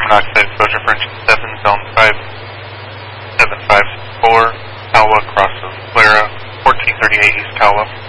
monoxide exposure for engine 7, zone 5754, Talwa, cross of Clara, 1438 East Talwa.